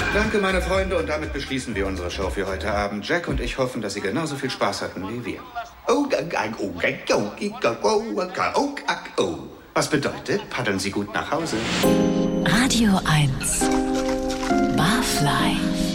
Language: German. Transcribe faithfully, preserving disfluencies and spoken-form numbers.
Danke, meine Freunde, und damit beschließen wir unsere Show für heute Abend. Jack und ich hoffen, dass Sie genauso viel Spaß hatten wie wir. Was bedeutet, paddeln Sie gut nach Hause. Radio eins. Barfly.